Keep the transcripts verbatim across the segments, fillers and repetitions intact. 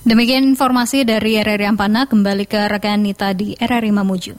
Demikian informasi dari R R I Ampana, kembali ke rekan Nita di R R I Mamuju.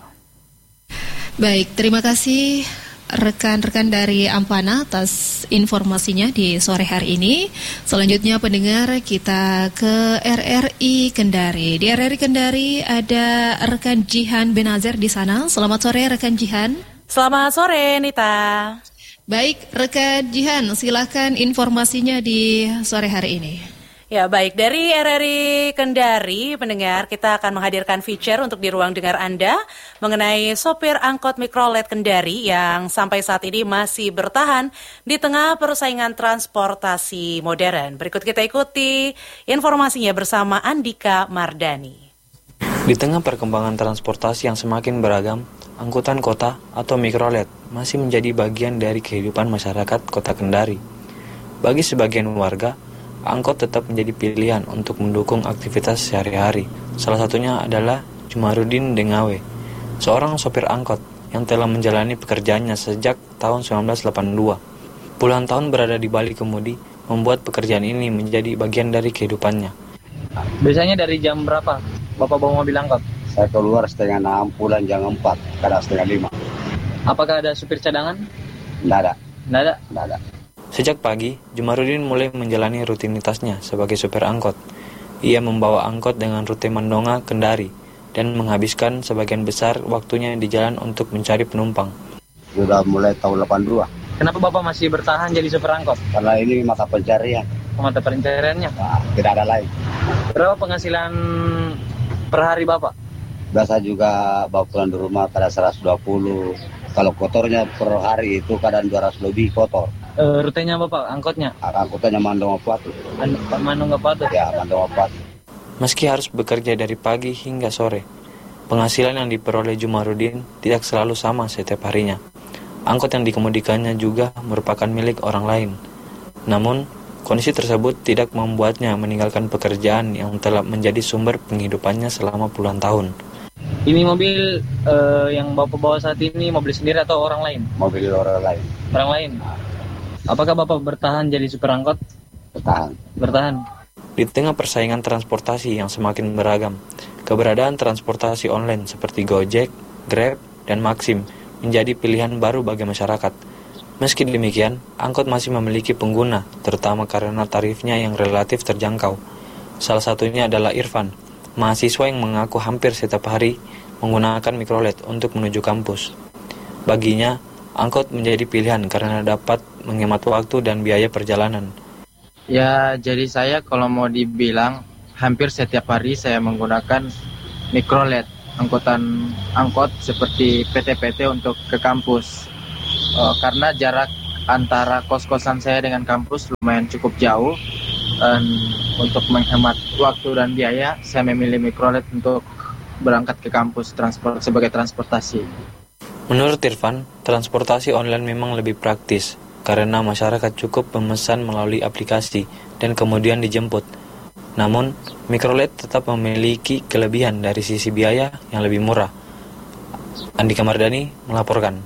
Baik, terima kasih rekan-rekan dari Ampana atas informasinya di sore hari ini. Selanjutnya pendengar, kita ke R R I Kendari. Di R R I Kendari ada rekan Jihan Benazir di sana. Selamat sore rekan Jihan. Selamat sore Nita. Baik, rekan Jihan, silakan informasinya di sore hari ini. Ya baik, dari R R I Kendari, pendengar, kita akan menghadirkan feature untuk di ruang dengar Anda mengenai sopir angkot mikrolet Kendari yang sampai saat ini masih bertahan di tengah persaingan transportasi modern. Berikut kita ikuti informasinya bersama Andika Mardani. Di tengah perkembangan transportasi yang semakin beragam, angkutan kota atau mikrolet masih menjadi bagian dari kehidupan masyarakat kota Kendari. Bagi sebagian warga, angkot tetap menjadi pilihan untuk mendukung aktivitas sehari-hari. Salah satunya adalah Jumarudin Dengawe, seorang sopir angkot yang telah menjalani pekerjaannya sejak tahun sembilan belas delapan puluh dua. Puluhan tahun berada di balik kemudi membuat pekerjaan ini menjadi bagian dari kehidupannya. Biasanya dari jam berapa Bapak bawa mobil angkot? Saya keluar setengah enam, pulang jam empat, kadang setengah lima. Apakah ada supir cadangan? Tidak ada. Tidak ada? Tidak ada. Sejak pagi, Jumarudin mulai menjalani rutinitasnya sebagai supir angkot. Ia membawa angkot dengan rute Mandonga, Kendari, dan menghabiskan sebagian besar waktunya di jalan untuk mencari penumpang. Sudah mulai tahun delapan puluh dua. Kenapa Bapak masih bertahan jadi supir angkot? Karena ini mata pencarian. Mata pencariannya? Nah, tidak ada lain. Berapa penghasilan per hari Bapak? Biasa juga bawa pulang di rumah kadang seratus dua puluh. Kalau kotornya per hari itu kadang dua ratus lebih kotor. Uh, rutenya Bapak, angkotnya? Angkotnya Mandonga Patu. An- Mandonga Patu? Ya, Mandonga Patu. Meski harus bekerja dari pagi hingga sore, penghasilan yang diperoleh Jumarudin tidak selalu sama setiap harinya. Angkot yang dikemudikannya juga merupakan milik orang lain. Namun, kondisi tersebut tidak membuatnya meninggalkan pekerjaan yang telah menjadi sumber penghidupannya selama puluhan tahun. Ini mobil uh, yang Bapak bawa saat ini mobil sendiri atau orang lain? Mobil orang lain. Orang lain? Apakah Bapak bertahan jadi supir angkot? Bertahan. Bertahan. Di tengah persaingan transportasi yang semakin beragam, keberadaan transportasi online seperti Gojek, Grab, dan Maxim menjadi pilihan baru bagi masyarakat. Meski demikian, angkot masih memiliki pengguna, terutama karena tarifnya yang relatif terjangkau. Salah satunya adalah Irfan, mahasiswa yang mengaku hampir setiap hari menggunakan mikrolet untuk menuju kampus. Baginya, angkot menjadi pilihan karena dapat menghemat waktu dan biaya perjalanan. Ya, jadi saya kalau mau dibilang, hampir setiap hari saya menggunakan mikrolet, angkutan angkot seperti P T P T untuk ke kampus. Uh, karena jarak antara kos-kosan saya dengan kampus lumayan cukup jauh. Dan untuk menghemat waktu dan biaya, saya memilih mikrolet untuk berangkat ke kampus transport sebagai transportasi. Menurut Irfan, transportasi online memang lebih praktis karena masyarakat cukup memesan melalui aplikasi dan kemudian dijemput. Namun, mikrolet tetap memiliki kelebihan dari sisi biaya yang lebih murah. Andika Mardani melaporkan.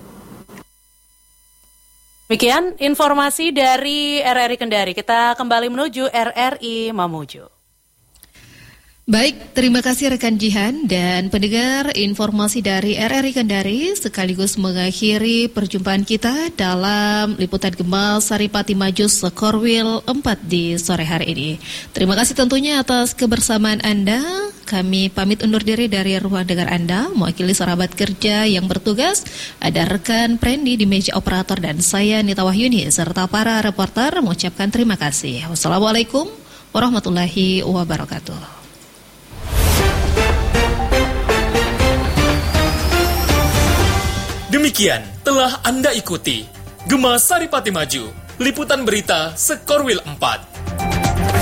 Demikian informasi dari R R I Kendari. Kita kembali menuju R R I Mamuju. Baik, terima kasih rekan Jihan dan pendengar, informasi dari R R I Kendari sekaligus mengakhiri perjumpaan kita dalam liputan Gembal Saripati Maju Sekorwil empat di sore hari ini. Terima kasih tentunya atas kebersamaan Anda. Kami pamit undur diri dari ruang dengar Anda, mewakili sahabat kerja yang bertugas, ada rekan Prendi di meja operator dan saya Nita Wahyuni serta para reporter mengucapkan terima kasih. Wassalamualaikum warahmatullahi wabarakatuh. Demikian telah Anda ikuti Gema Saripati Maju, liputan berita Sekorwil empat.